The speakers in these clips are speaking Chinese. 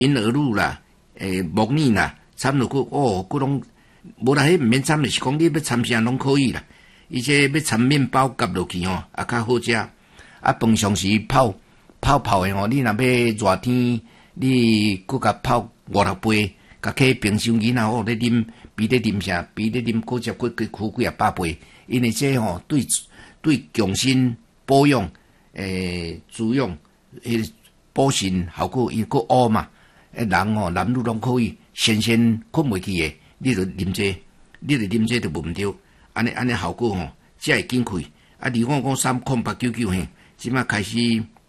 婴儿乳啦，木耳啦，掺落去哦，佮拢无啦，迄毋免掺，就是讲你要掺啥拢可以啦。伊这要掺面包夹落去吼，也较好食。啊，饭上时泡的吼，你若要热天，你佮甲泡5-6杯，甲起冰箱囡仔哦，咧啉，比咧啉啥？比咧啉果汁，几啊百杯。因为这吼对强身保养、滋养、补肾效果，伊佫乌嘛。人吼男女拢可以，先困袂去的，你著啉这著无毋对。安尼效果吼，才会紧开。啊，2553 0899嘿。即马开始，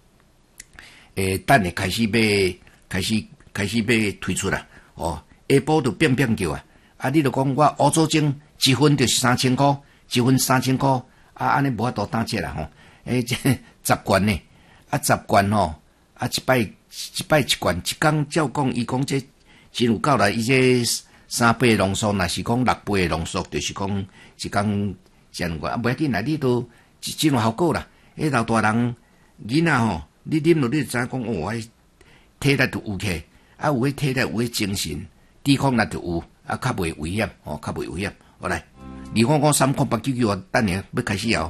等下开始要推出啦。哦，下晡就变叫啊！啊，你著讲我乌祖精1分就是3000块，1分3000块，啊，安尼无法度打折啦吼。这10罐呢，啊10罐吼，啊一摆一罐，一工照讲，伊讲这真有够啦。伊这3杯浓缩，若是讲6杯浓缩，就是讲一工2罐，啊，袂要紧啦，你都真有效果啦。老大人囡仔吼，你啉落你就知影讲哦，体力就有起，啊有迄体力有迄精神，抵抗力就有，啊较袂危险，哦较袂危险。好来，2553 0899啊，等下要开始哦。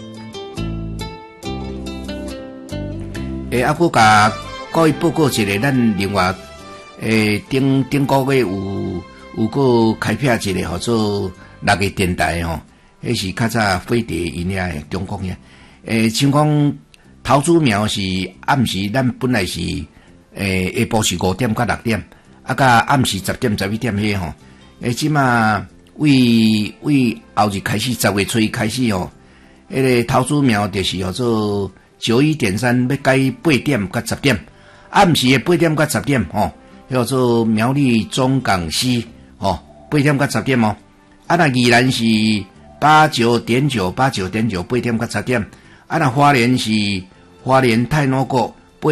啊，佮甲各位报告一个，咱另外顶个月有个开辟一个叫做6个电台吼，迄是较早飞碟因遐的中国遐。像讲桃竹苗是暗时，咱本来是下晡是5点到6点，啊，甲暗时10点11点迄吼。即马为后日开始10月初开始吼，迄个桃竹苗就是叫做91.3要改8点到10点，暗时的8点到10点吼，叫做苗栗中港西吼8点到10点哦。啊，那宜兰是89.9 8点到10点。啊，那花莲是花莲太鲁阁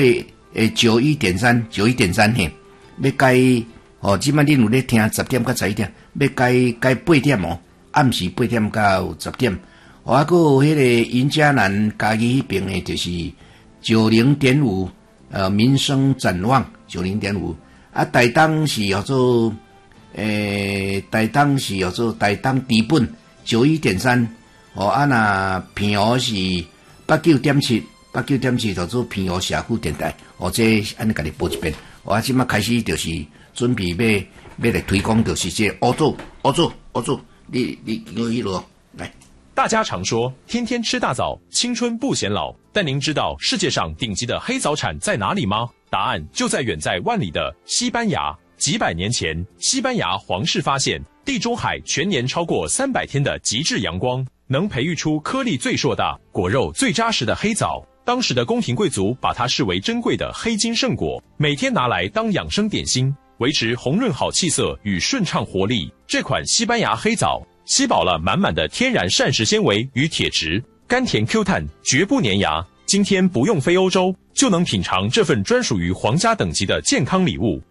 91.3嘿，要改哦，即摆恁有咧听10点到11点，要改8点哦，暗时8点到10点。啊，还有迄个云嘉南嘉义迄边诶，就是90.5，民生展望90.5。啊，台东是叫做台东底本91.3。哦，啊那平湖是89.7叫做平湖社区电台。哦，这安尼甲你报一遍。我即马开始就是准备要来推广，就是这欧洲，你有迄落来。 大家常说天天吃大枣，青春不显老，但您知道世界上顶级的黑枣产在哪里吗？答案就在远在万里的西班牙。几百年前，西班牙皇室发现地中海全年超过300天的极致阳光，能培育出颗粒最硕大、果肉最扎实的黑枣。当时的宫廷贵族把它视为珍贵的黑金圣果，每天拿来当养生点心，维持红润好气色与顺畅活力。这款西班牙黑枣吸饱了满满的天然膳食纤维与铁质，甘甜 Q 弹，绝不粘牙。今天不用飞欧洲，就能品尝这份专属于皇家等级的健康礼物。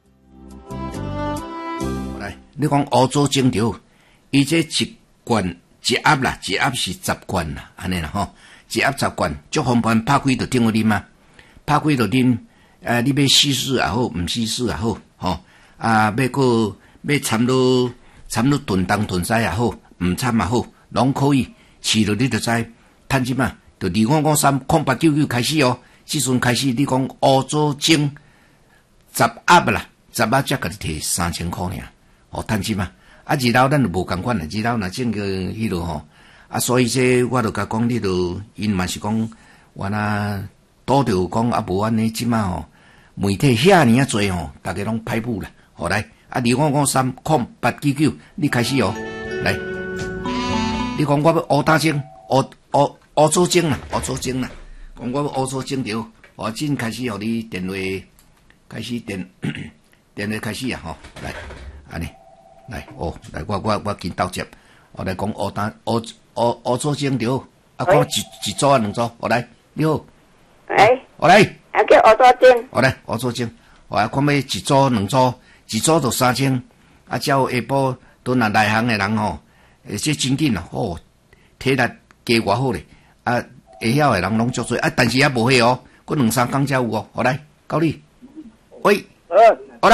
来，你讲欧洲精条，伊这一罐一盒啦，一盒是10罐啦，安尼啦吼，一盒10罐，足方便，拍开就顶去啉啊，拍开就啉。你要稀释也好，唔稀释也好，吼啊，要掺落炖东炖西也好，唔掺也好，拢可以。试了你就知，趁即嘛，就2553 0899开始哦。即阵开始，你讲欧洲精10盒啦，10盒才甲你摕3000块尔，哦，趁即嘛。啊，二楼咱就无共款啦，二楼若整个迄落吼，啊，所以这我就甲讲，你就因嘛是讲，我若拄着讲啊，无安尼即嘛吼，媒体遐尔啊侪吼，大家拢歹补啦，好来，啊，2553 0899，你开始哦，来，你讲我要乌打精，乌祖精啦，乌祖精啦，讲我要乌祖精条，我真开始互你电话开始电话开始啊，吼，来，安尼。来，来，我紧斗接，我来讲乌祖精条，啊，讲一组啊，2组，我来，你好，我来， 啊叫乌祖精， 我来，乌祖精，我来看要一组2组，一组就3000，啊，照下晡都若内行的人吼，这真紧啦，哦，体力加偌好咧，啊，会晓的人拢足多，啊，但是也无许哦，佫2-3工才有哦，我来，到你，喂。